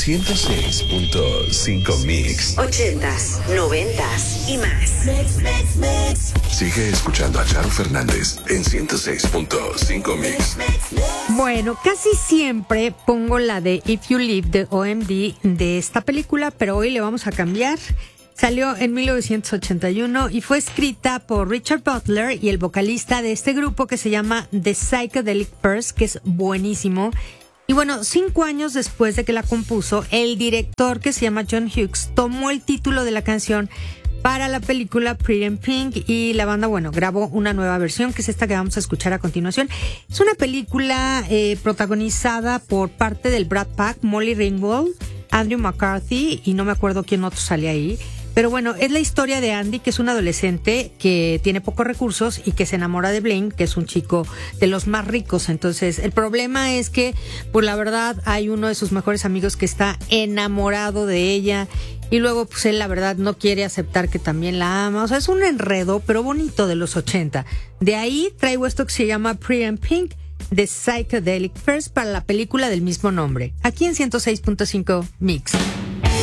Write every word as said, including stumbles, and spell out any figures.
ciento seis punto cinco Mix. Ochentas, noventas y más. Mix, mix, mix. Sigue escuchando a Charo Fernández en ciento seis punto cinco Mix. Bueno, casi siempre pongo la de If You Live de O M D de esta película, pero hoy le vamos a cambiar. Salió en mil novecientos ochenta y uno y fue escrita por Richard Butler y el vocalista de este grupo que se llama The Psychedelic Furs, que es buenísimo. Y bueno, cinco años después de que la compuso, el director, que se llama John Hughes, tomó el título de la canción para la película Pretty in Pink y la banda, bueno, grabó una nueva versión, que es esta que vamos a escuchar a continuación. Es una película eh, protagonizada por parte del Brad Pack, Molly Ringwald, Andrew McCarthy y no me acuerdo quién otro sale ahí. Pero bueno, es la historia de Andy, que es un adolescente que tiene pocos recursos y que se enamora de Blaine, que es un chico de los más ricos. Entonces, el problema es que, pues la verdad, hay uno de sus mejores amigos que está enamorado de ella y luego, pues él, la verdad, no quiere aceptar que también la ama. O sea, es un enredo, pero bonito de los ochenta. De ahí traigo esto que se llama Pretty in Pink, The Psychedelic Furs, para la película del mismo nombre. Aquí en ciento seis punto cinco Mix.